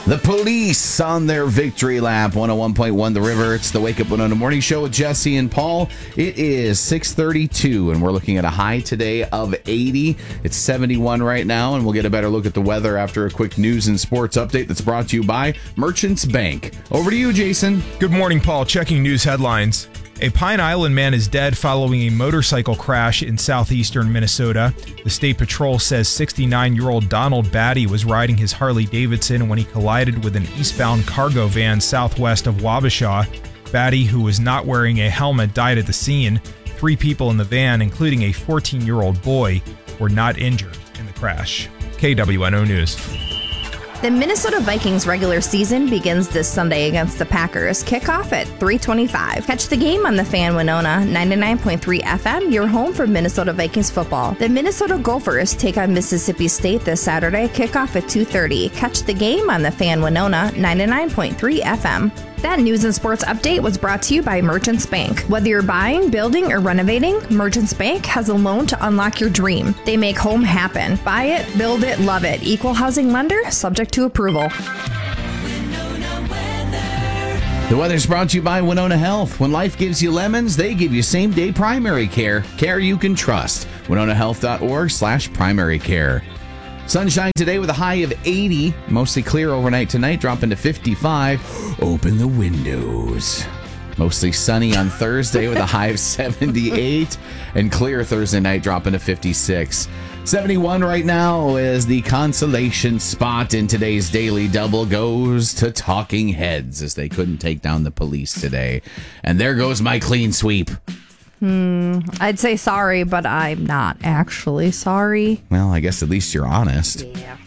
The Police on their victory lap, 101.1 The River. It's the Wake Up Winona Morning Show with Jesse and Paul. It is 6:32, and we're looking at a high today of 80. It's 71 right now, and we'll get a better look at the weather after a quick news and sports update that's brought to you by Merchants Bank. Over to you, Jason. Good morning, Paul. Checking news headlines. A Pine Island man is dead following a motorcycle crash in southeastern Minnesota. The State Patrol says 69-year-old Donald Batty was riding his Harley-Davidson when he collided with an eastbound cargo van southwest of Wabasha. Batty, who was not wearing a helmet, died at the scene. 3 people in the van, including a 14-year-old boy, were not injured in the crash. KWNO News. The Minnesota Vikings regular season begins this Sunday against the Packers. Kickoff at 3:25. Catch the game on the Fan Winona 99.3 FM, your home for Minnesota Vikings football. The Minnesota Gophers take on Mississippi State this Saturday. Kickoff at 2:30. Catch the game on the Fan Winona 99.3 FM. That news and sports update was brought to you by Merchants Bank. Whether you're buying, building, or renovating, Merchants Bank has a loan to unlock your dream. They make home happen. Buy it, build it, love it. Equal housing lender, subject to approval. The weather's brought to you by Winona Health. When life gives you lemons, they give you same-day primary care. Care you can trust. WinonaHealth.org/primary care. Sunshine today with a high of 80. Mostly clear overnight tonight, dropping to 55. Open the windows. Mostly sunny on Thursday with a high of 78. And clear Thursday night, dropping to 56. 71 right now is the consolation spot in today's Daily Double goes to Talking Heads as they couldn't take down the Police today. And there goes my clean sweep. I'd say sorry, but I'm not actually sorry. Well, I guess at least you're honest. Yeah.